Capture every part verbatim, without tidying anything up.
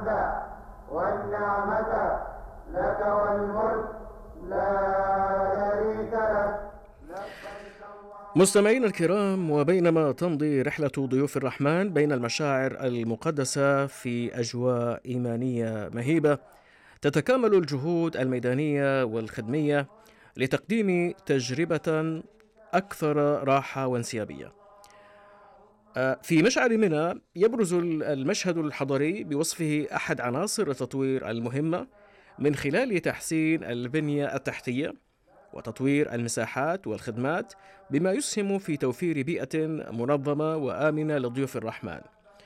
الحمد والنعمة لك والملك لا شريك لك. مستمعينا الكرام، وبينما تمضي رحلة ضيوف الرحمن بين المشاعر المقدسة في أجواء إيمانية مهيبة، تتكامل الجهود الميدانية والخدمية لتقديم تجربة أكثر راحة وانسيابية. في مشعر منى يبرز المشهد الحضري بوصفه أحد عناصر التطوير المهمة من خلال تحسين البنية التحتية وتطوير المساحات والخدمات، بما يسهم في توفير بيئة منظمة وآمنة لضيوف الرحمن.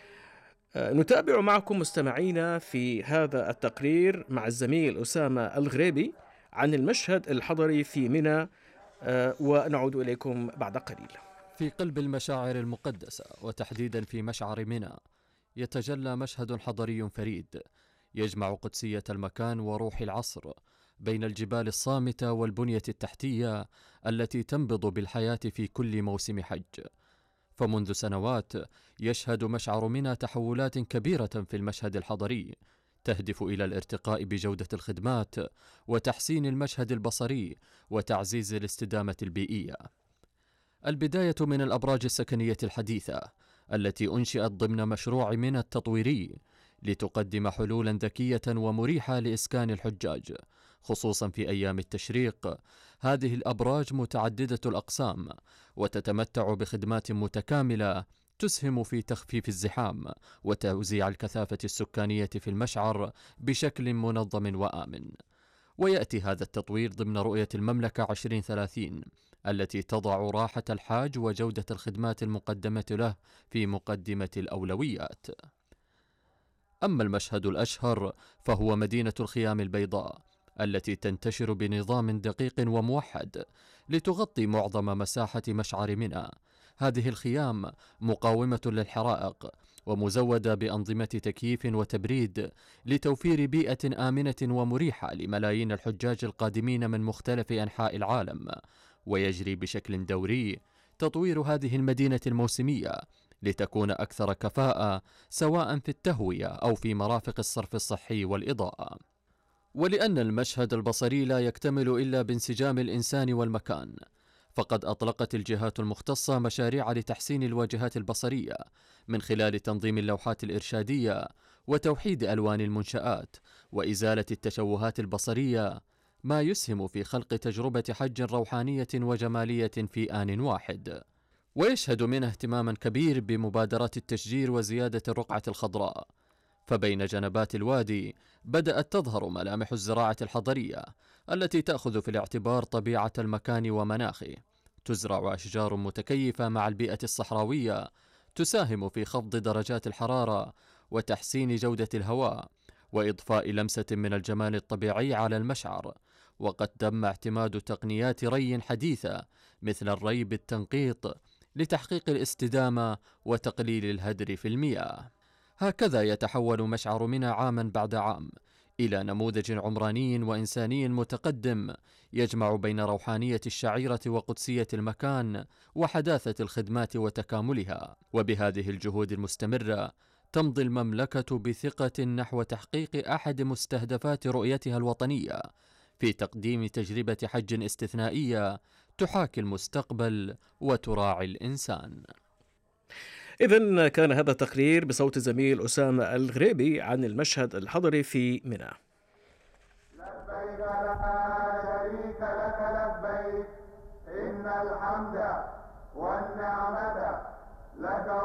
نتابع معكم مستمعينا في هذا التقرير مع الزميل أسامة الغريبي عن المشهد الحضري في منى، ونعود إليكم بعد قليل. في قلب المشاعر المقدسة وتحديدا في مشعر منى يتجلى مشهد حضري فريد يجمع قدسية المكان وروح العصر بين الجبال الصامتة والبنية التحتية التي تنبض بالحياة في كل موسم حج. فمنذ سنوات يشهد مشعر منى تحولات كبيرة في المشهد الحضري تهدف إلى الارتقاء بجودة الخدمات وتحسين المشهد البصري وتعزيز الاستدامة البيئية. البداية من الأبراج السكنية الحديثة التي أنشئت ضمن مشروع منى التطويري لتقدم حلولا ذكية ومريحة لإسكان الحجاج، خصوصا في أيام التشريق. هذه الأبراج متعددة الأقسام وتتمتع بخدمات متكاملة تسهم في تخفيف الزحام وتوزيع الكثافة السكانية في المشعر بشكل منظم وآمن. ويأتي هذا التطوير ضمن رؤية المملكة عشرين ثلاثين التي تضع راحة الحاج وجودة الخدمات المقدمة له في مقدمة الأولويات. أما المشهد الأشهر فهو مدينة الخيام البيضاء التي تنتشر بنظام دقيق وموحد لتغطي معظم مساحة مشعر منى. هذه الخيام مقاومة للحرائق ومزودة بأنظمة تكييف وتبريد لتوفير بيئة آمنة ومريحة لملايين الحجاج القادمين من مختلف أنحاء العالم. ويجري بشكل دوري تطوير هذه المدينة الموسمية لتكون أكثر كفاءة سواء في التهوية أو في مرافق الصرف الصحي والإضاءة. ولأن المشهد البصري لا يكتمل إلا بانسجام الإنسان والمكان، فقد أطلقت الجهات المختصة مشاريع لتحسين الواجهات البصرية من خلال تنظيم اللوحات الإرشادية وتوحيد ألوان المنشآت وإزالة التشوهات البصرية، ما يسهم في خلق تجربة حج روحانية وجمالية في آن واحد. ويشهد منه اهتماما كبير بمبادرات التشجير وزيادة الرقعة الخضراء. فبين جنبات الوادي بدأت تظهر ملامح الزراعة الحضرية التي تأخذ في الاعتبار طبيعة المكان ومناخه. تزرع أشجار متكيفة مع البيئة الصحراوية تساهم في خفض درجات الحرارة وتحسين جودة الهواء وإضفاء لمسة من الجمال الطبيعي على المشعر. وقد تم اعتماد تقنيات ري حديثة مثل الري بالتنقيط لتحقيق الاستدامة وتقليل الهدر في المياه. هكذا يتحول مشعر منى عاما بعد عام إلى نموذج عمراني وإنساني متقدم يجمع بين روحانية الشعيرة وقدسية المكان وحداثة الخدمات وتكاملها. وبهذه الجهود المستمرة تمضي المملكة بثقة نحو تحقيق أحد مستهدفات رؤيتها الوطنية في تقديم تجربة حج استثنائية تحاكي المستقبل وتراعي الإنسان. إذن كان هذا التقرير بصوت زميل أسامة الغريبي عن المشهد الحضري في منى. لبيك لا شريك لك لبيك إن الحمد والنعمة لك